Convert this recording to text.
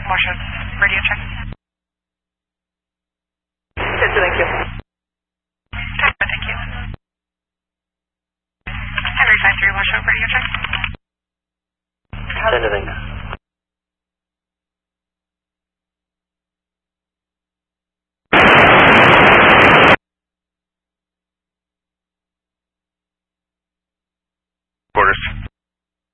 Washoe, radio check. Yes, thank you. Thank you. Henry 53 Washoe, radio check. Thank you.